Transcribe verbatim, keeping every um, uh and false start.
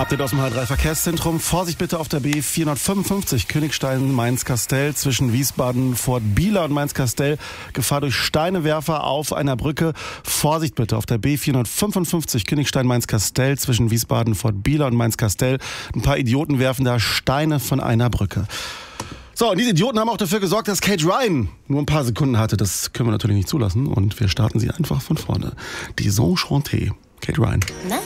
Update aus dem H drei Verkehrszentrum. Vorsicht bitte auf der B vierhundertfünfundfünfzig Königstein-Mainz-Kastell zwischen Wiesbaden, Fort Bieler und Mainz-Kastell. Gefahr durch Steinewerfer auf einer Brücke. Vorsicht bitte auf der B vierhundertfünfundfünfzig Königstein-Mainz-Kastell zwischen Wiesbaden, Fort Bieler und Mainz-Kastell. Ein paar Idioten werfen da Steine von einer Brücke. So, und diese Idioten haben auch dafür gesorgt, dass Kate Ryan nur ein paar Sekunden hatte. Das können wir natürlich nicht zulassen und wir starten sie einfach von vorne. Die Saint Chanté, Kate Ryan. Na?